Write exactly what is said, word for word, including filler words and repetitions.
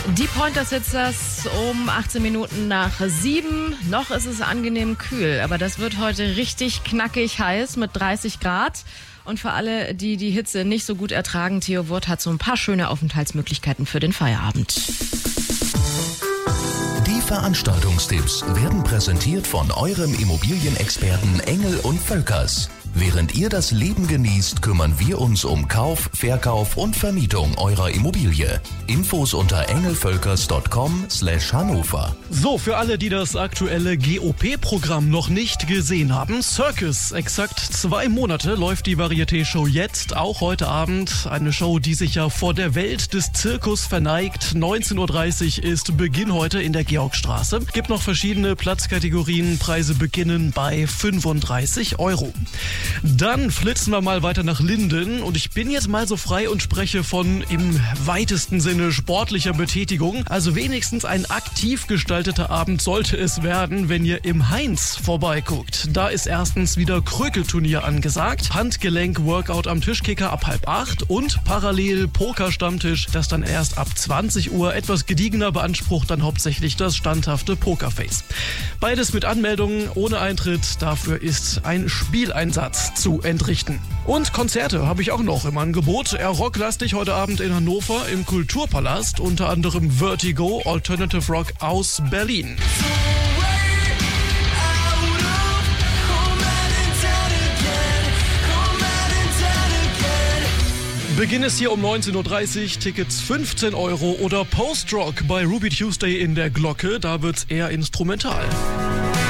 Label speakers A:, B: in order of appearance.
A: Die Pointer Sisters um achtzehn Minuten nach sieben. Noch ist es angenehm kühl, aber das wird heute richtig knackig heiß mit dreißig Grad. Und für alle, die die Hitze nicht so gut ertragen, Theo Wurth hat so ein paar schöne Aufenthaltsmöglichkeiten für den Feierabend.
B: Die Veranstaltungstipps werden präsentiert von eurem Immobilienexperten Engel und Völkers. Während ihr das Leben genießt, kümmern wir uns um Kauf, Verkauf und Vermietung eurer Immobilie. Infos unter engelvölkers punkt com slash Hannover.
C: So, für alle, die das aktuelle G O P-Programm noch nicht gesehen haben, Circus. Exakt zwei Monate läuft die Varieté-Show jetzt, auch heute Abend. Eine Show, die sich ja vor der Welt des Zirkus verneigt. neunzehn Uhr dreißig ist Beginn heute in der Georgstraße. Gibt noch verschiedene Platzkategorien. Preise beginnen bei fünfunddreißig Euro. Dann flitzen wir mal weiter nach Linden und ich bin jetzt mal so frei und spreche von im weitesten Sinne sportlicher Betätigung. Also wenigstens ein aktiv gestalteter Abend sollte es werden, wenn ihr im Heinz vorbeiguckt. Da ist erstens wieder Krökelturnier angesagt, Handgelenk-Workout am Tischkicker ab halb acht und parallel Pokerstammtisch, das dann erst ab zwanzig Uhr etwas gediegener beansprucht dann hauptsächlich das standhafte Pokerface. Beides mit Anmeldung, ohne Eintritt, dafür ist ein Spieleinsatz zu entrichten. Und Konzerte habe ich auch noch im Angebot. Eher rocklastig heute Abend in Hannover im Kulturpalast, unter anderem Vertigo, Alternative Rock aus Berlin. Beginn ist hier um neunzehn Uhr dreißig, Tickets fünfzehn Euro oder Post-Rock bei Ruby Tuesday in der Glocke, da wird's eher instrumental.